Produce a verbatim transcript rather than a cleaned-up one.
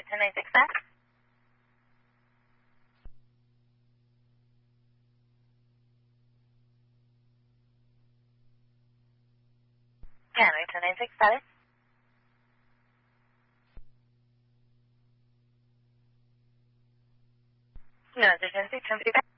ten nine six back. Canway ten nine six, status. No, there's ten six, ten three back.